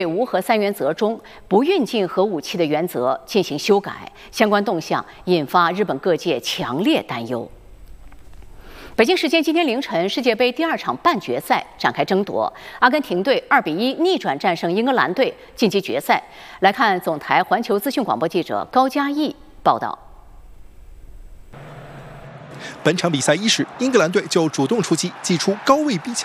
无核三原则中不运进核武器的原则进行修改，相关动向引发日本各界强烈担忧。北京时间今天凌晨，世界杯第2场半决赛展开争夺，阿根廷队2-1逆转战胜英格兰队，晋级决赛。来看总台环球资讯广播记者高佳毅报道。 本场比赛伊始，英格兰队就主动出击，祭出高位逼抢。